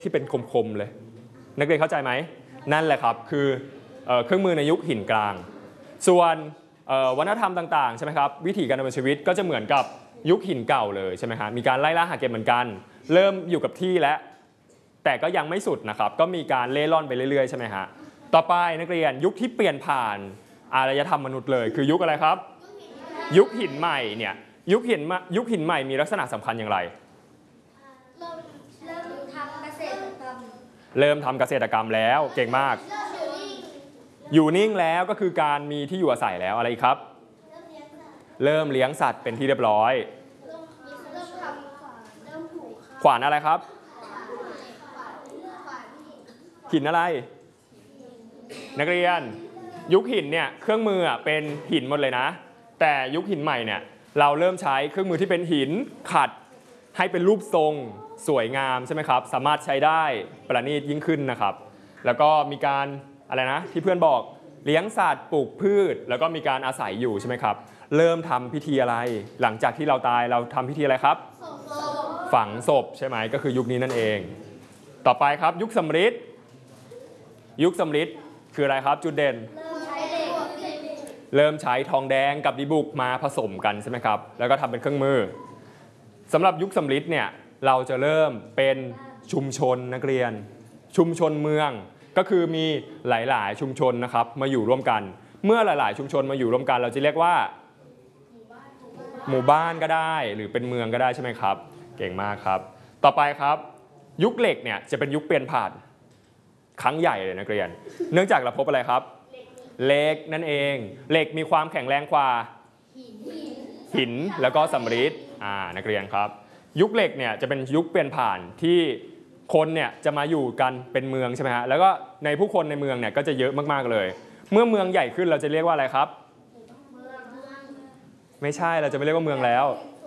ที่เป็นคมๆเลยนักเรียนเข้าใจไหมนั่นแหละครับคือเครื่องมือในยุคหินกลางส่วนวัฒนธรรมต่างๆใช่ไหมครับวิถีการดำเนินชีวิตก็จะเหมือนกับยุคหินเก่าเลยใช่ไหมฮะมีการไล่ล่าหาเก็บเหมือนกันเริ่มอยู่กับที่แล้วแต่ก็ยังไม่สุดนะครับก็มีการเล่ร่อนไปเรื่อยๆใช่ไหมฮะต่อไปนักเรียนยุคที่เปลี่ยนผ่านอารยธรรมมนุษย์เลยคือยุคอะไรครับยุคหินใหม่เนี่ยยุคหินใหม่มีลักษณะสำคัญอย่างไรเริ่มทำเกษตรกรรมแล้วเก่งมากอยู่นิ่งแล้วก็คือการมีที่อยู่อาศัยแล้วอะไรครับเริ่มเลี้ยงสัตว์เป็นที่เรียบร้อยขวานอะไรครับหินอะไรนักเรียนยุคหินเนี่ยเครื่องมือเป็นหินหมดเลยนะแต่ยุคหินใหม่เนี่ยเราเริ่มใช้เครื่องมือที่เป็นหินขัดให้เป็นรูปทรงสวยงามใช่ไหมครับสามารถใช้ได้ประณีตยิ่งขึ้นนะครับแล้วก็มีการอะไรนะที่เพื่อนบอกเลี้ยงสัตว์ปลูกพืชแล้วก็มีการอาศัยอยู่ใช่ไหมครับเริ่มทำพิธีอะไรหลังจากที่เราตายเราทำพิธีอะไรครับฝังศพใช่ไหมก็คือยุคนี้นั่นเองต่อไปครับยุคสำริดคืออะไรครับจุดเด่นเริ่มใช้ทองแดงกับดีบุกมาผสมกันใช่ไหมครับแล้วก็ทำเป็นเครื่องมือสำหรับยุคสำริดเนี่ยเราจะเริ่มเป็นชุมชนนักเรียนชุมชนเมืองก็คือมีหลายๆชุมชนนะครับมาอยู่ร่วมกันเมื่อหลายๆชุมชนมาอยู่ร่วมกันเราจะเรียกว่าหมู่บ้านก็ได้หรือเป็นเมืองก็ได้ใช่ไหมครับเก่งมากครับต่อไปครับยุคเหล็กเนี่ยจะเป็นยุคเปลี่ยนผ่านครั้งใหญ่เลยนักเรียนเนื่องจากเราพบอะไรครับเหล็กนั่นเองเหล็กมีความแข็งแรงกว่าหินแล้วก็สำริดนักเรียนครับยุคเหล็กเนี่ยจะเป็นยุคเปลี่ยนผ่านที่คนเนี่ยจะมาอยู่กันเป็นเมืองใช่ไหมฮะแล้วก็ในผู้คนในเมืองเนี่ยก็จะเยอะมากๆเลยเมื่อเมืองใหญ่ขึ้นเราจะเรียกว่าอะไรครับไม่ใช่เราจะไม่เรียกว่าเมืองแล้ว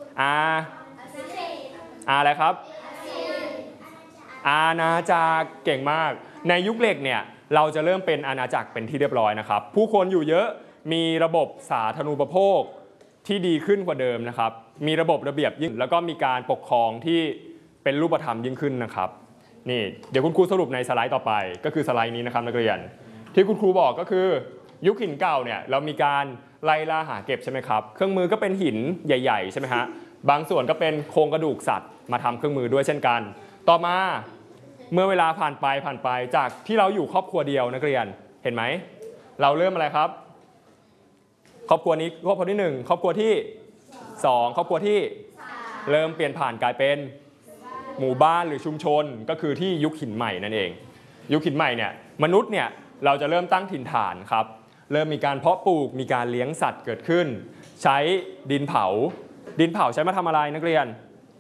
อะไรครับอาณาจักรเก่งมากในยุคเหล็กเนี่ยเราจะเริ่มเป็นอาณาจักรเป็นที่เรียบร้อยนะครับผู้คนอยู่เยอะมีระบบสาธารณูปโภคที่ดีขึ้นกว่าเดิมนะครับมีระบบระเบียบยิ่งแล้วก็มีการปกครองที่เป็นรูปธรรมยิ่งขึ้นนะครับนี่เดี๋ยวคุณครูสรุปในสไลด์ต่อไปก็คือสไลด์นี้นะครับนักเรียนที่คุณครูบอกก็คือยุคหินเก่าเนี่ยเรามีการไล่ล่าหาเก็บใช่ไหมครับเครื่องมือก็เป็นหินใหญ่ๆใช่ไหมฮะบางส่วนก็เป็นโครงกระดูกสัตว์มาทำเครื่องมือด้วยเช่นกันต่อมาเมื่อเวลาผ่านไปจากที่เราอยู่ครอบครัวเดียวนักเรียนเห็นไหมเราเริ่มอะไรครับครอบครัวนี้ครอบครัวที่1ครอบครัวที่2ครอบครัวที่เริ่มเปลี่ยนผ่านกลายเป็นหมู่บ้านหรือชุมชนก็คือที่ยุคหินใหม่นั่นเองยุคหินใหม่เนี่ยมนุษย์เนี่ยเราจะเริ่มตั้งถิ่นฐานครับเริ่มมีการเพาะปลูกมีการเลี้ยงสัตว์เกิดขึ้นใช้ดินเผาใช้มาทำอะไรนักเรียน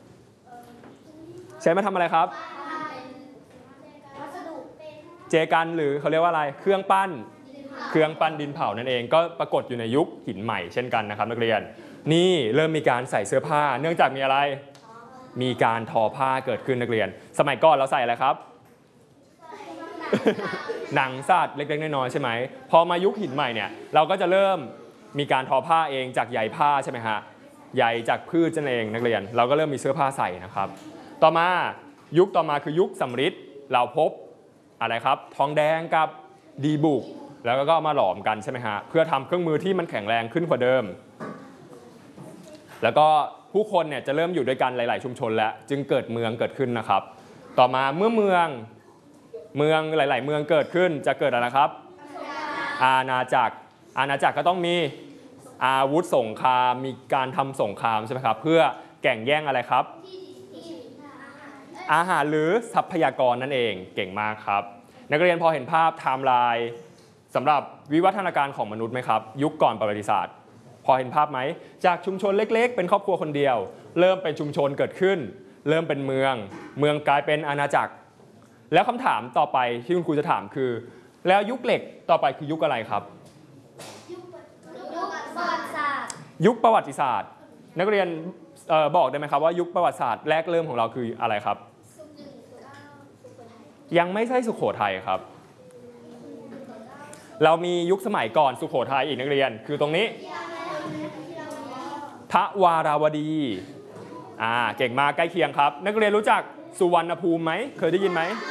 ใช้มาทำอะไรครับเจกันหรือเขาเรียกว่าอะไรเครื่องปั้นดินเผานั่นเองก็ปรากฏอยู่ในยุคหินใหม่เช่นกันนะครับนักเรียนนี่เริ่มมีการใส่เสื้อผ้าเนื่องจากมีอะไรมีการทอผ้าเกิดขึ้นนักเรียนสมัยก่อนเราใส่อะไรครับ หนังสัตว์เล็กๆน้อยๆใช่ไหมพอมายุคหินใหม่เนี่ยเราก็จะเริ่มมีการทอผ้าเองจากใยผ้าใช่ไหมฮะใยจากพืชนั่นเองนักเรียนเราก็เริ่มมีเสื้อผ้าใส่นะครับต่อมายุคต่อมาคือยุคสำริดเราพบอะไรครับทองแดงกับดีบุกแล้วก็มาหลอมกันใช่ไหมฮะเพื่อทำเครื่องมือที่มันแข็งแรงขึ้นกว่าเดิมแล้วก็ผู้คนเนี่ยจะเริ่มอยู่ด้วยกันหลายๆชุมชนแล้วจึงเกิดเมืองเกิดขึ้นนะครับต่อมาเมื่อเมืองหลายๆเมืองเกิดขึ้นจะเกิดอะไรครับอาณาจักรก็ต้องมีอาวุธสงครามมีการทำสงครามใช่ไหมครับเพื่อแข่งแย่งอะไรครับอาหารหรือทรัพยากรนั่นเองเก่งมากครับนักเรียนพอเห็นภาพไทม์ไลน์สำหรับวิวัฒนาการของมนุษย์ไหมครับยุคก่อนประวัติศาสตร์พอเห็นภาพไหมจากชุมชนเล็กๆเป็นครอบครัวคนเดียวเริ่มเป็นชุมชนเกิดขึ้นเริ่มเป็นเมืองกลายเป็นอาณาจักรแล้วคำถามต่อไปที่คุณครูจะถามคือแล้วยุคเหล็กต่อไปคือยุคอะไรครับยุคประวัติศาสตร์ยุคประวัติศาสตร์นักเรียนบอกได้ไหมครับว่ายุคประวัติศาสตร์แรกเริ่มของเราคืออะไรครับยังไม่ใช่สุโขทัยครับเรามียุคสมัยก่อนสุโขทัยอีกนักเรียนคือตรงนี้ทวาราวดีเก่งมากใกล้เคียงครับนักเรียนรู้จักสุวรรณภูมิไหมเคยได้ยินไหม